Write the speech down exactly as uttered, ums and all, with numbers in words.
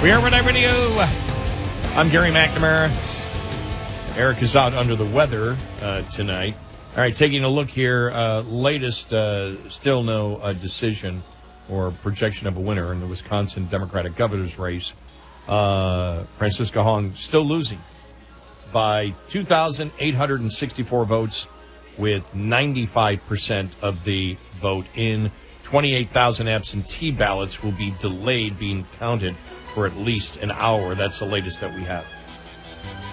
We are Red Eye Radio. I'm Gary McNamara. Eric is out under the weather uh, tonight. All right, taking a look here. Uh, latest, uh, still no uh, decision or projection of a winner in the Wisconsin Democratic governor's race. Uh, Francisca Hong still losing by two thousand eight hundred sixty-four votes with ninety-five percent of the vote in. twenty-eight thousand absentee ballots will be delayed being counted for at least an hour. That's the latest that we have.